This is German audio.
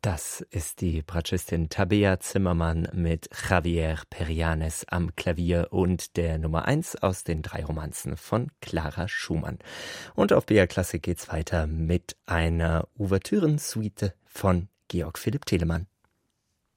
Das ist die Bratschistin Tabea Zimmermann mit Javier Perianes am Klavier und der Nummer 1 aus den 3 Romanzen von Clara Schumann. Und auf BR Klassik geht's weiter mit einer Ouvertürensuite von Georg Philipp Telemann.